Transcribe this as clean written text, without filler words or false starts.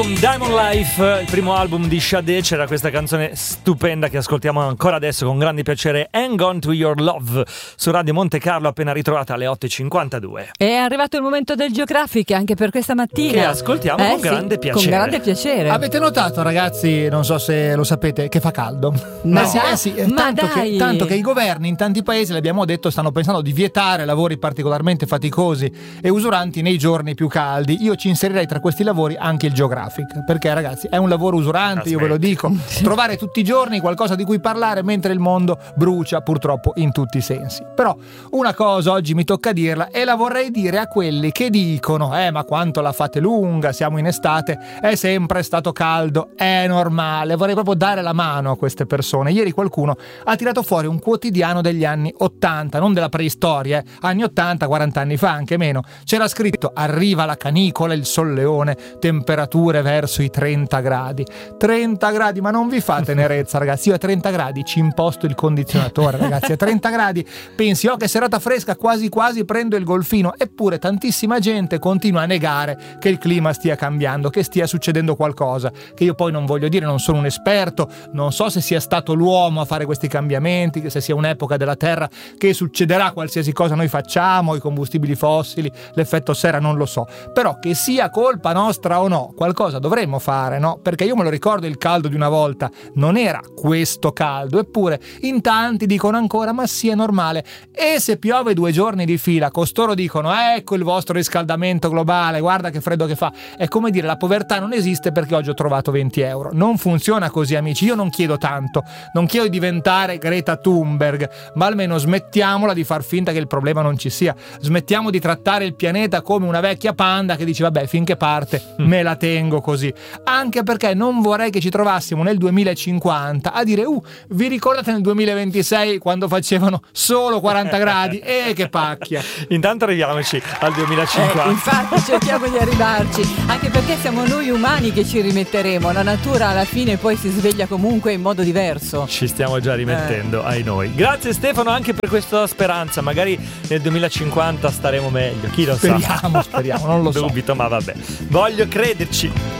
Diamond Life, il primo album di Sade, c'era questa canzone stupenda che ascoltiamo ancora adesso con grande piacere, Hang On To Your Love, su Radio Monte Carlo, appena ritrovata alle 8.52. È arrivato il momento del Geographic anche per questa mattina. Che ascoltiamo con grande piacere. Con grande piacere. Avete notato, ragazzi, non so se lo sapete, che fa caldo? No. Tanto che i governi in tanti paesi, l'abbiamo detto, stanno pensando di vietare lavori particolarmente faticosi e usuranti nei giorni più caldi. Io ci inserirei tra questi lavori anche il Geographic, perché ragazzi è un lavoro usurante, io ve lo dico, trovare tutti i giorni qualcosa di cui parlare mentre il mondo brucia purtroppo in tutti i sensi. Però una cosa oggi mi tocca dirla e la vorrei dire a quelli che dicono ma quanto la fate lunga, siamo in estate, è sempre stato caldo, è normale. Vorrei proprio dare la mano a queste persone. Ieri qualcuno ha tirato fuori un quotidiano degli anni 80, non della preistoria, anni 80, 40 anni fa, anche meno. C'era scritto: arriva la canicola, il solleone, temperature verso i 30 gradi. 30 gradi, ma non vi fa tenerezza, ragazzi. Io a 30 gradi ci imposto il condizionatore, ragazzi. A 30 gradi pensi, che serata fresca, quasi quasi prendo il golfino. Eppure tantissima gente continua a negare che il clima stia cambiando, che stia succedendo qualcosa, che io poi non voglio dire, non sono un esperto, non so se sia stato l'uomo a fare questi cambiamenti, se sia un'epoca della Terra che succederà qualsiasi cosa noi facciamo, i combustibili fossili, l'effetto serra, non lo so. Però che sia colpa nostra o no, qualcosa dovremmo fare, no? Perché io me lo ricordo, il caldo di una volta non era questo caldo, eppure in tanti dicono ancora: ma sì, è normale. E se piove 2 giorni di fila, costoro dicono: ecco il vostro riscaldamento globale, guarda che freddo che fa. È come dire: la povertà non esiste perché oggi ho trovato 20 euro. Non funziona così, amici. Io non chiedo tanto, non chiedo di diventare Greta Thunberg, ma almeno smettiamola di far finta che il problema non ci sia. Smettiamo di trattare il pianeta come una vecchia panda che dice: vabbè, finché parte me la tengo così. Anche perché non vorrei che ci trovassimo nel 2050 a dire: vi ricordate nel 2026 quando facevano solo 40 gradi? Che pacchia. Intanto arriviamoci al 2050. Infatti cerchiamo di arrivarci, anche perché siamo noi umani che ci rimetteremo. La natura alla fine poi si sveglia comunque in modo diverso. Ci stiamo già rimettendo, ai noi. Grazie Stefano anche per questa speranza. Magari nel 2050 staremo meglio, chi lo sa. Speriamo, non lo so. Dubito, ma vabbè. Voglio crederci.